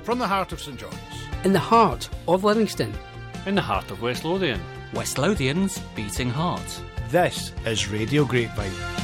from the heart of St John's. In the heart of Livingston. In the heart of West Lothian. West Lothian's beating heart. This is Radio Grapevine.